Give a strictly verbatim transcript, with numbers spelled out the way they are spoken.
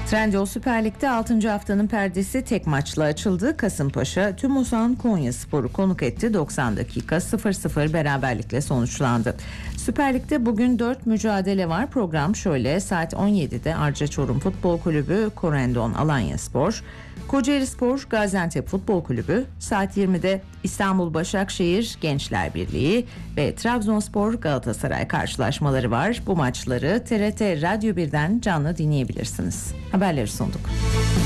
Trendyol Süper Lig'de altıncı haftanın perdesi tek maçla açıldı. Kasımpaşa Tümusan Konyaspor'u konuk etti. doksan dakika sıfır sıfır beraberlikle sonuçlandı. Süper Lig'de bugün dört mücadele var. Program şöyle: saat on yedide Arca Çorum Futbol Kulübü Korendon Alanyaspor, Kocaelispor Gaziantep Futbol Kulübü, saat yirmide İstanbul Başakşehir Gençler Birliği ve Trabzonspor Galatasaray karşılaşmaları var. Bu maçları T R T Radyo birden canlı dinleyebilirsiniz. Haberleri sunduk.